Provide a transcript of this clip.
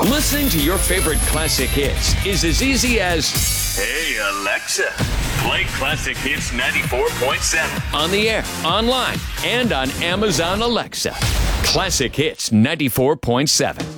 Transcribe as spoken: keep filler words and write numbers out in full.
Listening to your favorite classic hits is as easy as, "Hey, Alexa, play Classic Hits ninety-four point seven. On the air, online, and on Amazon Alexa. Classic Hits ninety-four point seven.